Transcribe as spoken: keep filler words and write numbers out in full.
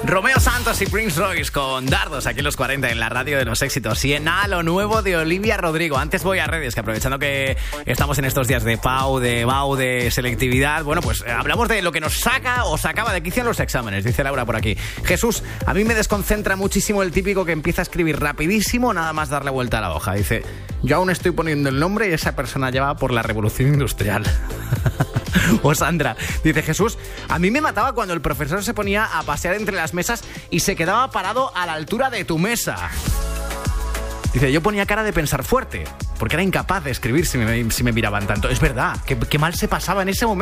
Romeo Santos y Prince Royce con Dardos aquí en los cuarenta en la radio de los éxitos. Y en A, lo nuevo de Olivia Rodrigo. Antes voy a redes, que aprovechando que estamos en estos días de P A U, de B A U, de selectividad, bueno, pues eh, hablamos de lo que nos saca o sacaba de quicio en los exámenes, dice Laura por aquí. Jesús, a mí me desconcentra muchísimo el típico que empieza a escribir rapidísimo, nada más darle vuelta a la hoja. Dice, yo aún estoy poniendo el nombre y esa persona ya va por la revolución industrial. O Sandra, dice Jesús, a mí me mataba cuando el profesor se ponía a pasear entre las mesas y se quedaba parado a la altura de tu mesa. Dice, yo ponía cara de pensar fuerte, porque era incapaz de escribir si me, si me miraban tanto. Es verdad, qué, qué mal se pasaba en ese momento.